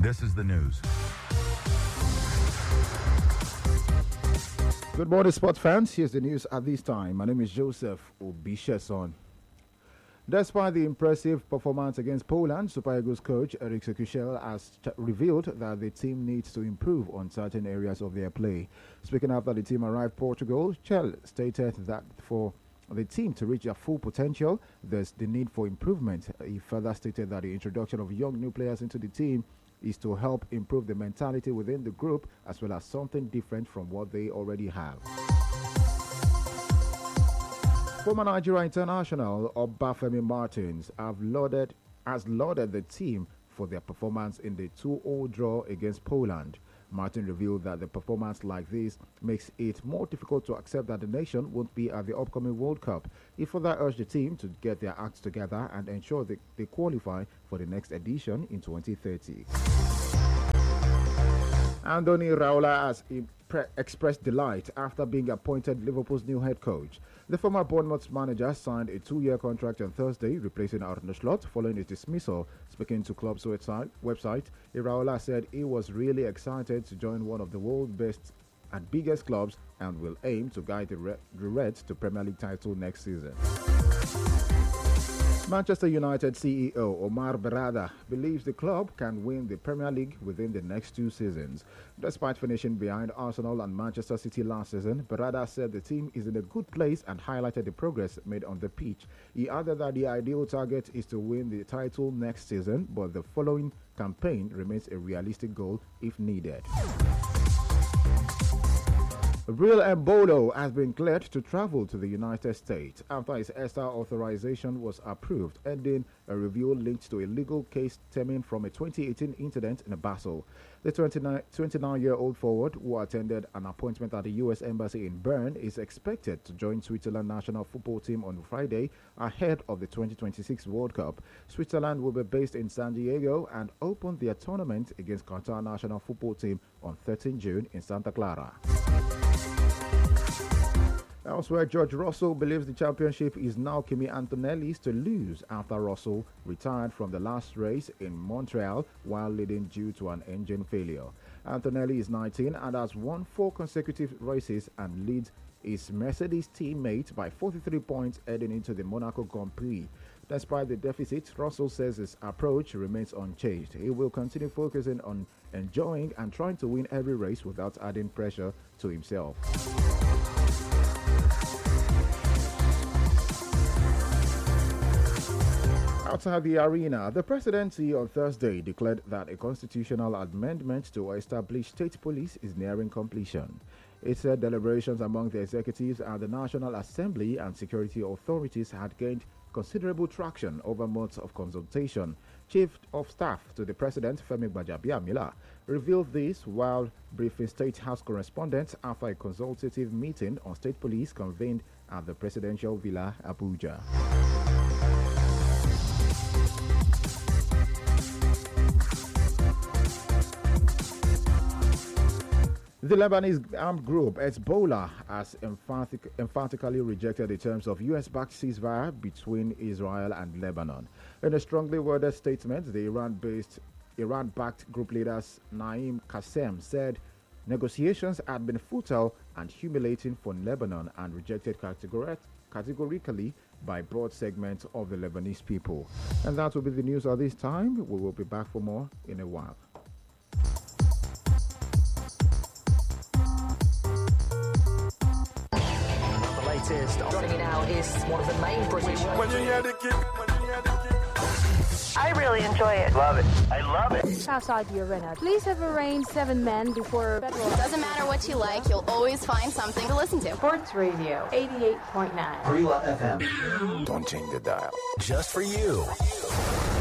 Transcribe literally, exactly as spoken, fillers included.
This is the news. Good morning, sports fans. Here's the news at this time. My name is Joseph Obisheson. Despite the impressive performance against Poland, Super Eagles coach Eric Sekushel has ch- revealed that the team needs to improve on certain areas of their play. Speaking after the team arrived Portugal, Chel stated that for the team to reach their full potential, there's the need for improvement. He further stated that the introduction of young new players into the team is to help improve the mentality within the group as well as something different from what they already have. Former Nigeria international Obafemi Martins have lauded, has lauded the team for their performance in the two all draw against Poland. Martin revealed that the performance like this makes it more difficult to accept that the nation won't be at the upcoming World Cup. He further urged the team to get their acts together and ensure that they qualify for the next edition in twenty thirty. Anthony Raola has impre- expressed delight after being appointed Liverpool's new head coach. The former Bournemouth manager signed a two-year contract on Thursday, replacing Arne Slot following his dismissal. Speaking to club's website, website Raola said he was really excited to join one of the world's best and biggest clubs and will aim to guide the, Re- the Reds to Premier League title next season. Manchester United C E O Omar Berrada believes the club can win the Premier League within the next two seasons. Despite finishing behind Arsenal and Manchester City last season, Berrada said the team is in a good place and highlighted the progress made on the pitch. He added that the ideal target is to win the title next season, but the following campaign remains a realistic goal if needed. Real Embolo has been cleared to travel to the United States after his ESTA authorization was approved, ending a review linked to a legal case stemming from a twenty eighteen incident in Basel. The twenty-nine-year-old forward, who attended an appointment at the U S Embassy in Bern, is expected to join Switzerland national football team on Friday ahead of the twenty twenty-six World Cup. Switzerland will be based in San Diego and open their tournament against Qatar national football team on thirteenth of June in Santa Clara. Elsewhere, George Russell believes the championship is now Kimi Antonelli's to lose after Russell retired from the last race in Montreal while leading due to an engine failure. Antonelli is nineteen and has won four consecutive races and leads his Mercedes teammate by forty-three points heading into the Monaco Grand Prix. Despite the deficit, Russell says his approach remains unchanged. He will continue focusing on enjoying and trying to win every race without adding pressure to himself. Outside the arena, the presidency on Thursday declared that a constitutional amendment to establish state police is nearing completion. It said deliberations among the executives and the National Assembly and security authorities had gained considerable traction over months of consultation. Chief of Staff to the President, Femi Gbajabiamila, revealed this while briefing State House correspondents after a consultative meeting on state police convened at the Presidential Villa, Abuja. The Lebanese armed group Hezbollah has emphatic, emphatically rejected the terms of U S-backed ceasefire between Israel and Lebanon. In a strongly worded statement, the Iran-based, Iran-backed group leaders Naim Qassem said negotiations had been futile and humiliating for Lebanon and rejected categori- categorically by broad segments of the Lebanese people. And that will be the news at this time. We will be back for more in a while. Joining me now is one of the main British. When you hear the kick, when you hear the kick. I really enjoy it. Love it. I love it. Southside the arena. Police have arraigned seven men before federal. Doesn't matter what you like, you'll always find something to listen to. Sports Radio eighty-eight point nine. Real F M. Don't change the dial. Just for you.